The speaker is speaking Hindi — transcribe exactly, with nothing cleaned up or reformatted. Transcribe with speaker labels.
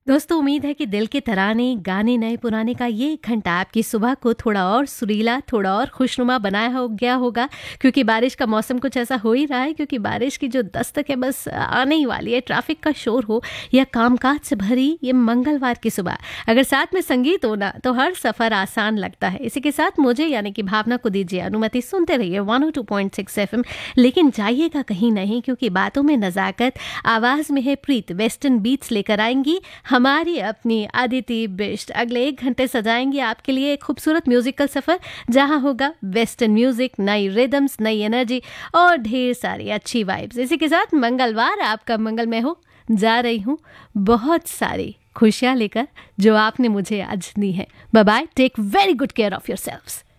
Speaker 1: दोस्तों, उम्मीद है कि दिल के तराने, गाने नए पुराने का ये एक घंटा आपकी सुबह को थोड़ा और सुरीला, थोड़ा और खुशनुमा बनाया हो गया होगा। क्योंकि बारिश का मौसम कुछ ऐसा हो ही रहा है, क्योंकि बारिश की जो दस्तक है बस आने ही वाली है। ट्रैफिक का शोर हो या कामकाज से भरी ये मंगलवार की सुबह, अगर साथ में संगीत हो ना तो हर सफर आसान लगता है। इसी के साथ मुझे यानी कि भावना को दीजिए अनुमति, सुनते रहिए one O two point six FM. लेकिन जाइएगा कहीं नहीं, क्योंकि बातों में नजाकत, आवाज में है प्रीत, वेस्टर्न बीट्स लेकर आएंगी हमारी अपनी अदिति बिष्ट। अगले एक घंटे सजाएंगे आपके लिए एक खूबसूरत म्यूजिकल सफर, जहां होगा वेस्टर्न म्यूजिक, नई रिदम्स, नई एनर्जी और ढेर सारी अच्छी वाइब्स। इसी के साथ मंगलवार आपका मंगलमय हो। जा रही हूँ बहुत सारी खुशियां लेकर जो आपने मुझे आज दी है। Bye bye, take very good care of yourselves.